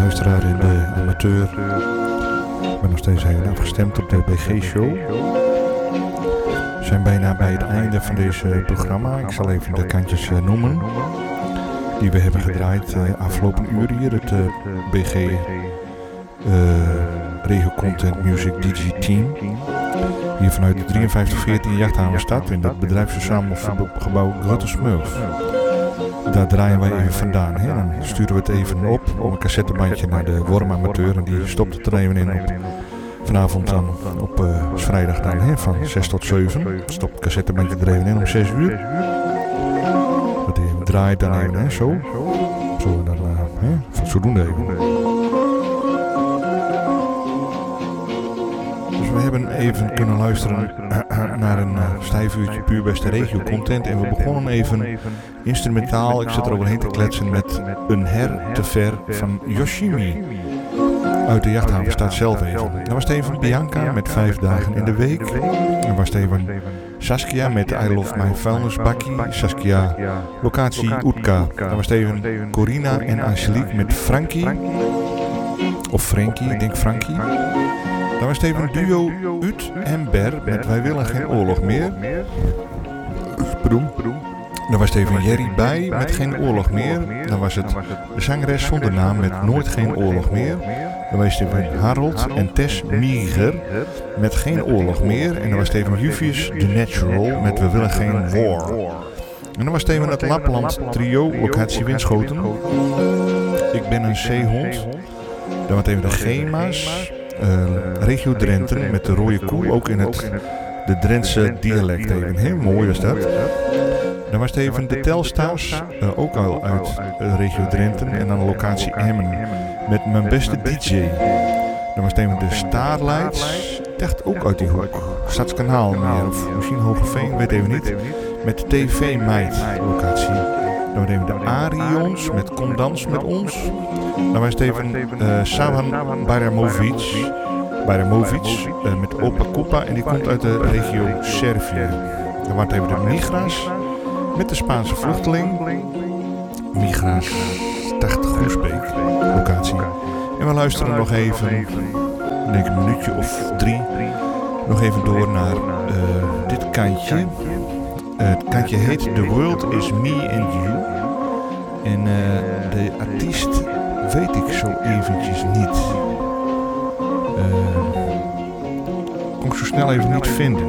luisteraar en de amateur. Ik ben nog steeds heel afgestemd op de BG-show. We zijn bijna bij het einde van deze programma. Ik zal even de kantjes noemen die we hebben gedraaid afgelopen uur hier. Het BG Regio Content Music DJ Team. Hier vanuit de 5314 Jachthavenstad in het bedrijfsverzamelgebouw Grote Smurf. Daar draaien wij even vandaan. Hè? Dan sturen we het even op een cassettebandje naar de Wormamateur. En die stopt het er even in op. Vanavond dan op vrijdag dan, hè, van 6 tot 7. Stopt het cassettebandje er even in om 6 uur. Dat even draait dan even, hè, zo. Zo dan, zodoende even. Dus we hebben even kunnen luisteren naar een stijf uurtje puur beste regio content. En we begonnen even instrumentaal. Ik zit er overheen te kletsen met Een her te ver van Yoshimi. Uit de Jachthavenstad zelf even. Dan was het even Bianca met 5 dagen in de week. Dan was het even Saskia met I Love My Vuilnisbakkie. Saskia, locatie Oetka. Dan was het even Corina en Angelique met Frankie. Of Frankie, ik denk Frankie. Dan was het even duo Ut en Ber met Wij willen geen oorlog meer. Dan was het even Jerry bij met Geen oorlog meer. Dan was het de zangeres zonder naam met Nooit geen oorlog meer. Dan was het even Harold en Tess Mieger met Geen oorlog meer. En dan was het even Juvius The Natural met We willen geen war. En dan was het even het Lapland trio, locatie Winschoten. Ik ben een zeehond. Dan was het even de Gema's. Regio Drenthe met de rode koe, ook in het de Drentse dialect even. Heel mooi was dat. Dan was het even de Telstars, ook al uit regio Drenthe en dan de locatie Emmen met Mijn beste DJ. Dan was het even de Starlights, echt ook uit die hoek. Stadskanaal meer of misschien Hogeveen, weet even niet. Met de TV Meid locatie. Dan was het even de Arions met Kom dans met ons. Dan was het even Savan Baramovic met Opa Kupa en die komt uit de regio Servië. Dan was het even de Migras met de Spaanse vluchteling. Migras 80 Groesbeek locatie. En we luisteren nog even, denk een minuutje of 3, nog even door naar dit kantje. Het kantje heet The World Is Me and You. En de artiest weet ik zo eventjes niet. Kon ik zo snel even niet vinden.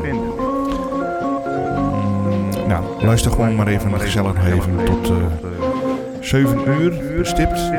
Nou, luister gewoon maar even gezellig even tot 7 uur stipt.